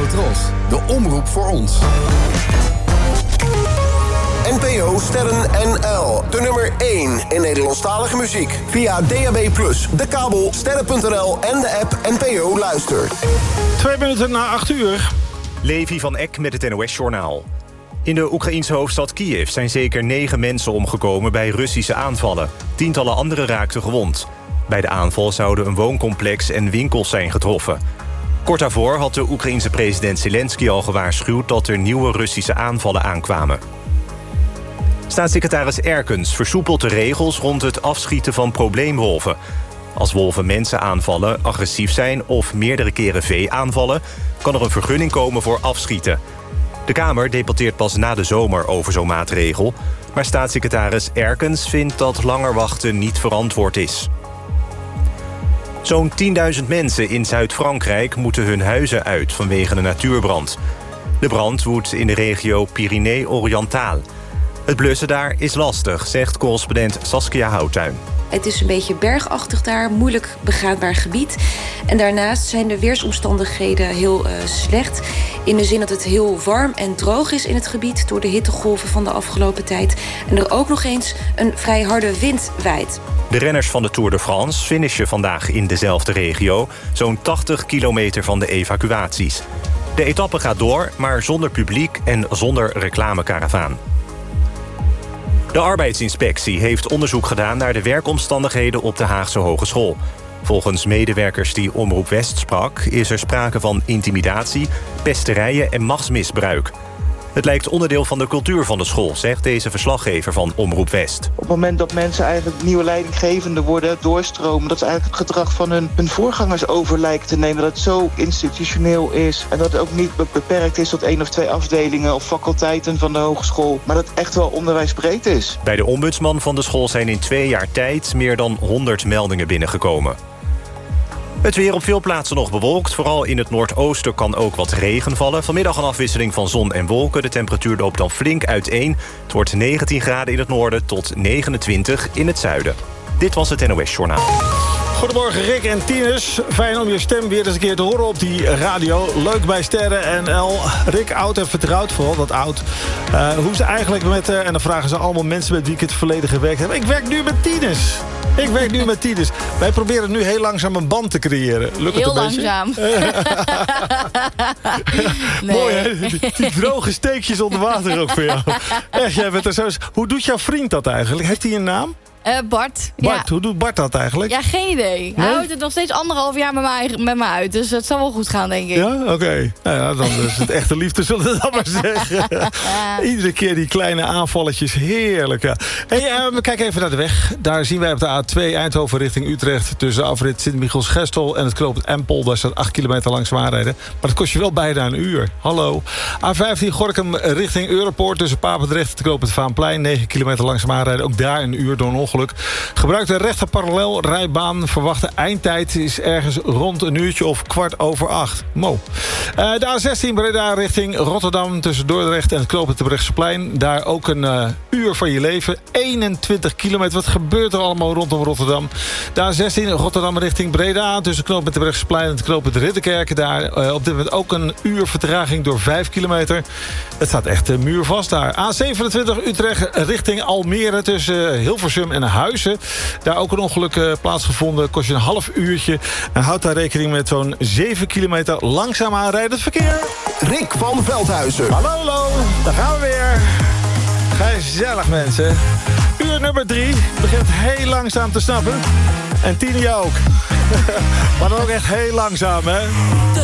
Tros, de omroep voor ons. NPO Sterren NL, de nummer 1 in Nederlandstalige muziek. Via DAB+, de kabel, sterren.nl en de app NPO Luister. 2 minuten na 8 uur. Levi van Eck met het NOS-journaal. In de Oekraïense hoofdstad Kiev zijn zeker 9 mensen omgekomen bij Russische aanvallen. Tientallen anderen raakten gewond. Bij de aanval zouden een wooncomplex en winkels zijn getroffen. Kort daarvoor had de Oekraïense president Zelensky al gewaarschuwd dat er nieuwe Russische aanvallen aankwamen. Staatssecretaris Erkens versoepelt de regels rond het afschieten van probleemwolven. Als wolven mensen aanvallen, agressief zijn of meerdere keren vee aanvallen, kan er een vergunning komen voor afschieten. De Kamer debatteert pas na de zomer over zo'n maatregel, maar staatssecretaris Erkens vindt dat langer wachten niet verantwoord is. Zo'n 10.000 mensen in Zuid-Frankrijk moeten hun huizen uit vanwege een natuurbrand. De brand woedt in de regio Pyrénées-Orientaal. Het blussen daar is lastig, zegt correspondent Saskia Houttuin. Het is een beetje bergachtig daar, moeilijk begaanbaar gebied. En daarnaast zijn de weersomstandigheden heel slecht. In de zin dat het heel warm en droog is in het gebied door de hittegolven van de afgelopen tijd. En er ook nog eens een vrij harde wind waait. De renners van de Tour de France finishen vandaag in dezelfde regio, zo'n 80 kilometer van de evacuaties. De etappe gaat door, maar zonder publiek en zonder reclamekaravaan. De arbeidsinspectie heeft onderzoek gedaan naar de werkomstandigheden op de Haagse Hogeschool. Volgens medewerkers die Omroep West sprak is er sprake van intimidatie, pesterijen en machtsmisbruik. Het lijkt onderdeel van de cultuur van de school, zegt deze verslaggever van Omroep West. Op het moment dat mensen eigenlijk nieuwe leidinggevenden worden, doorstromen, dat ze eigenlijk het gedrag van hun voorgangers over lijken te nemen. Dat het zo institutioneel is en dat het ook niet beperkt is tot 1 of 2 afdelingen of faculteiten van de hogeschool, maar dat het echt wel onderwijsbreed is. Bij de ombudsman van de school zijn in 2 jaar tijd meer dan 100 meldingen binnengekomen. Het weer op veel plaatsen nog bewolkt. Vooral in het noordoosten kan ook wat regen vallen. Vanmiddag een afwisseling van zon en wolken. De temperatuur loopt dan flink uiteen. Het wordt 19 graden in het noorden tot 29 in het zuiden. Dit was het NOS Journaal. Goedemorgen Rick en Tinus. Fijn om je stem weer eens een keer te horen op die radio. Leuk bij Sterren NL. Rick, oud en vertrouwd, vooral dat oud. Hoe is het eigenlijk met... en dan vragen ze allemaal mensen met wie ik het verleden gewerkt heb. Ik werk nu met Tinus. Wij proberen nu heel langzaam een band te creëren. Lukt het heel een beetje? langzaam. Nee. Mooi hè? Die droge steekjes onder water ook voor jou. Echt, jij bent er zo... Hoe doet jouw vriend dat eigenlijk? Heeft hij een naam? Bart. Bart, hoe doet Bart dat eigenlijk? Ja, geen idee. Hij houdt het nog steeds 1,5 jaar met me uit. Dus het zal wel goed gaan, denk ik. Ja? Oké. Nou ja, dan is het echte liefde, zullen we dat maar zeggen. Iedere keer die kleine aanvalletjes. Heerlijk. Ja. Hey, we kijken even naar de weg. Daar zien wij op de A2 Eindhoven richting Utrecht. Tussen afrit Sint-Michiels-Gestel en het knooppunt Empel. Daar staat 8 kilometer langzaam aanrijden. Maar dat kost je wel bijna een uur. Hallo. A15 Gorinchem richting Europoort. Tussen Papendrecht en het knooppunt Vaanplein. 9 kilometer langzaam aanrijden. Ook daar een uur door een ongeluk. Gebruik de rechter parallelrijbaan. Verwachte eindtijd is ergens rond een uurtje of 7:15. Mo. De A16 Breda richting Rotterdam. Tussen Dordrecht en het knooppunt Terbrechtseplein. Daar ook een uur van je leven. 21 kilometer. Wat gebeurt er allemaal rondom Rotterdam? De A16 Rotterdam richting Breda. Tussen knooppunt Terbrechtseplein en het knooppunt Ridderkerk. Daar op dit moment ook een uur vertraging door 5 kilometer. Het staat echt muurvast daar. A27 Utrecht richting Almere. Tussen Hilversum en Huizen. Daar ook een ongeluk plaatsgevonden. Kost je een half uurtje. En houd daar rekening met zo'n 7 kilometer langzaam aanrijdend verkeer. Rick van Veldhuizen. Hallo, daar gaan we weer. Gezellig mensen. Uur nummer 3 begint heel langzaam te snappen. En Tini ook. Maar dan ook echt heel langzaam, hè.